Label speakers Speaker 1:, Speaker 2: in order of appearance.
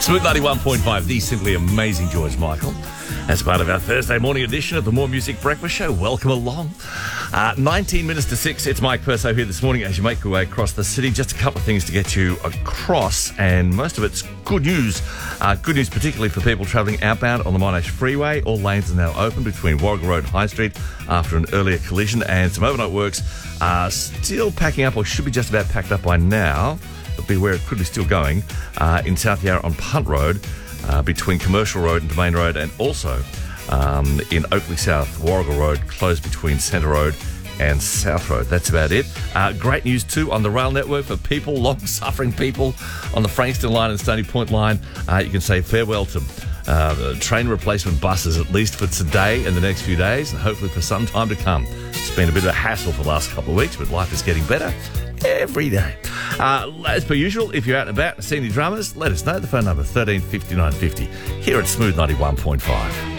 Speaker 1: Smooth 91.5, the simply amazing George Michael. As part of our Thursday morning edition of the More Music Breakfast Show, welcome along. 19 minutes to 6, it's Mike Perso here this morning as you make your way across the city. Just a couple of things to get you across, and most of it's good news. Good news particularly for people travelling outbound on the Monash Freeway. All lanes are now open between Warrigal Road and High Street after an earlier collision, and some overnight works are still packing up, or should be just about packed up by now. But beware, it could be still going in South Yarra on Punt Road between Commercial Road and Domain Road, and also in Oakley South, Warrigal Road, closed between Centre Road and South Road. That's about it. Great news too on the rail network for people, long-suffering people on the Frankston line and Stony Point line. You can say farewell to train replacement buses, at least for today and the next few days, and hopefully for some time to come. It's been a bit of a hassle for the last couple of weeks, but life is getting better every day. As per usual, if you're out and about and see any dramas, let us know. The phone number 13 59 50 here at Smooth 91.5.